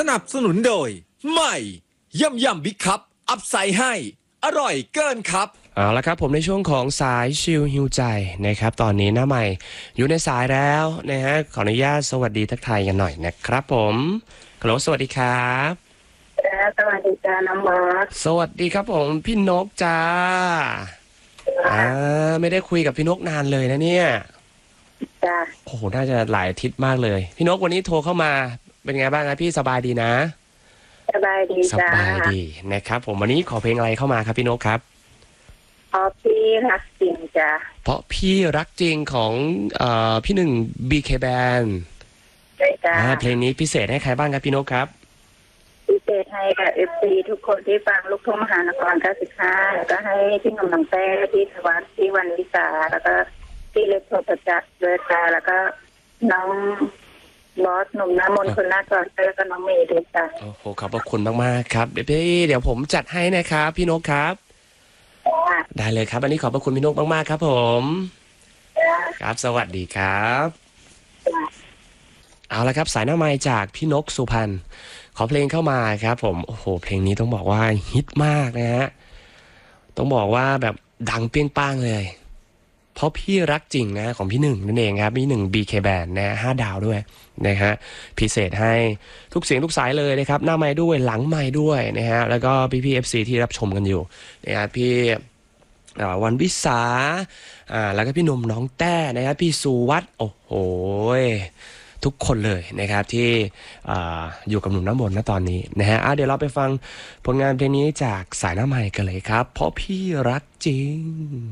นับสนุนโดยใหม่ยำบิ๊กคัพอัพไซด์ให้อร่อยเกินครับเอาละครับผมในช่วงของสายชิลฮิวใจนะครับตอนนี้หน้าใหม่อยู่ในสายแล้วนะฮะขออนุญาตสวัสดีทักทายกันหน่อยนะครับผมฮัลโหลสวัสดีครับสวัสดีจ้าน้องบอสสวัสดีครับผมพี่นกจ้าไม่ได้คุยกับพี่นกนานเลยนะเนี่ยจ้าโอ้โหน่าจะหลายอาทิตย์มากเลยพี่นกวันนี้โทรเข้ามาเป็นไงบ้างครับพี่สบายดีนะสบายดีจ้าสบายดีนะครับผมวันนี้ขอเพลงอะไรเข้ามาครับพี่นกครับเพราะพี่รักจริงจ้าเพราะพี่รักจริงของพี่หนึ่ง BK Band ใช่จ้าเพลงนี้พิเศษให้ใครบ้างครับพี่นกครับพิเศษให้กับ FC ทุกคนที่ฟังลูกทุ่งมหานคร95แล้วก็ให้พี่หนุ่มน้องแต้พี่ธวัฒน์พี่วันวิสาแล้วก็พี่เล็กโทประจักษ์ด้วยค่ะแล้วก็น้องบอสหนุ่มน้ำมนต์คนหน้าก่อนแล้วก็น้องเมย์ด้วยจ้าโอ้โหขอบพระคุณมากๆครับเดี๋ยวผมจัดให้นะครับพี่นกครับได้เลยครับอันนี้ขอบพระคุณพี่นกมากๆครับผมครับสวัสดีครับเอาละครับสายหน้าไมค์จากพี่นกสุพรรณขอเพลงเข้ามาครับผมโอ้โหเพลงนี้ต้องบอกว่าฮิตมากนะฮะต้องบอกว่าแบบดังเปรี้ยงป้างเลยเพราะพี่รักจริงนะของพี่หนึ่งนั่นเองครับพี่หนึ่ง BK Band นะ5 ดาวด้วยนะฮะพิเศษให้ทุกเสียงทุกสายเลยนะครับหน้าไมค์ด้วยหลังไมค์ด้วยนะฮะแล้วก็พี่ๆ FC ที่รับชมกันอยู่นะฮะพี่วันวิสาแล้วก็พี่หนุ่มน้องแต้นะครับพี่สุวัฒน์โอ้โหทุกคนเลยนะครับที่อยู่กับหนุ่มน้ำมนต์ณตอนนี้นะฮะเดี๋ยวเราไปฟังผลงานเพลงนี้จากสายหน้าไมค์กันเลยครับเพราะพี่รักจริง